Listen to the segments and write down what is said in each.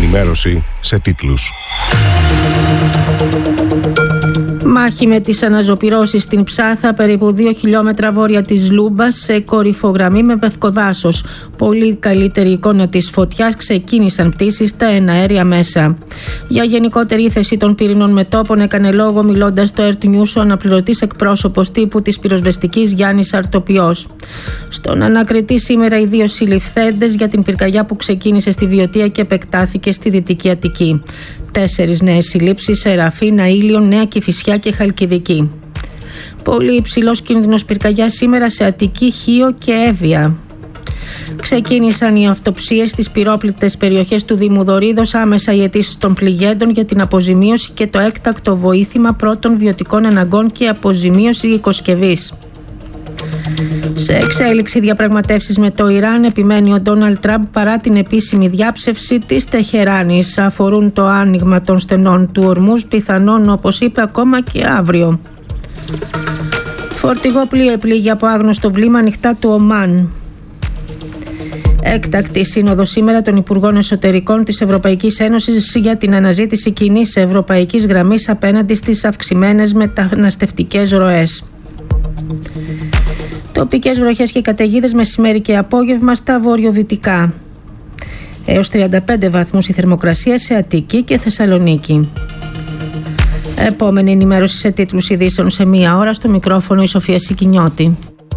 ενημέρωση σε τίτλους. Μάχη με τις αναζωπυρώσεις στην Ψάθα, περίπου 2 χιλιόμετρα βόρεια της Λούμπας, σε κορυφογραμμή με πευκοδάσος. Πολύ καλύτερη εικόνα της φωτιάς, ξεκίνησαν πτήσεις στα εναέρια μέσα. Για γενικότερη ύφεση των πυρηνών μετώπων έκανε λόγο, μιλώντας στο Earth News, ο αναπληρωτής εκπρόσωπος τύπου της πυροσβεστικής Γιάννης Αρτοπιός. Στον ανακριτή σήμερα οι 2 συλληφθέντες για την πυρκαγιά που ξεκίνησε στη Βιωτία και επεκτάθηκε στη Δυτική Αττική. 4 νέες συλλήψεις σε Ραφίνα, Ήλιον, Νέα Κηφισιά και Χαλκιδική. Πολύ υψηλός κίνδυνος πυρκαγιά σήμερα σε Αττική, Χίο και Εύβοια. Ξεκίνησαν οι αυτοψίες στις πυρόπληκτες περιοχές του Δήμου Δωρίδος, άμεσα οι αιτήσεις των πληγέντων για την αποζημίωση και το έκτακτο βοήθημα πρώτων βιωτικών αναγκών και αποζημίωση οικοσκευής. Σε εξέλιξη διαπραγματεύσεις με το Ιράν, επιμένει ο Ντόναλντ Τραμπ παρά την επίσημη διάψευση της Τεχεράνης. Αφορούν το άνοιγμα των στενών του Ορμούζ, πιθανόν, όπως είπε, ακόμα και αύριο. Φορτηγό πλοίο επλήγει από άγνωστο βλήμα ανοιχτά του Ομάν. Έκτακτη σύνοδο σήμερα των Υπουργών Εσωτερικών της Ευρωπαϊκής Ένωσης για την αναζήτηση κοινής ευρωπαϊκής γραμμής απέναντι στις αυξημένες μεταναστευτικές ροές. Τοπικές βροχές και καταιγίδες μεσημέρι και απόγευμα στα βορειοδυτικά. Έως 35 βαθμούς η θερμοκρασία σε Αττική και Θεσσαλονίκη. Επόμενη ενημέρωση σε τίτλους ειδήσεων σε 1 ώρα. Στο μικρόφωνο η Σοφία Σικινιώτη.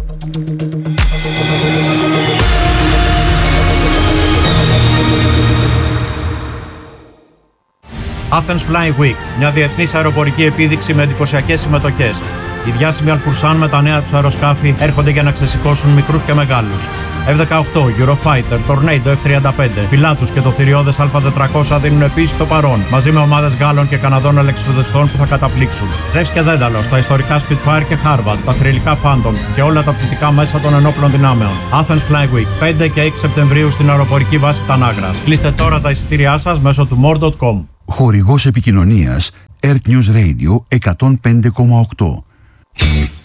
Athens Flying Week, μια διεθνής αεροπορική επίδειξη με εντυπωσιακές συμμετοχές. Οι διάσημοι Αλφουρσάν με τα νέα τους αεροσκάφη έρχονται για να ξεσηκώσουν μικρούς και μεγάλους. F-18, Eurofighter, Tornado F-35, Pilatus και το θηριώδες Α400 δίνουν επίσης το παρόν, μαζί με ομάδες Γάλλων και Καναδών αλεξιπτοδιστών που θα καταπλήξουν. Ζεύς και Δένταλος, τα ιστορικά Spitfire και Harvard, τα θρυλικά Phantom και όλα τα πτυτικά μέσα των ενόπλων δυνάμεων. Athens Flying Week, 5 και 6 Σεπτεμβρίου στην αεροπορική βάση Τανάγρας. Κλείστε τώρα τα εισιτήριά σας μέσω του more.com. Χορηγός επικοινωνίας Earth News Radio 105,8.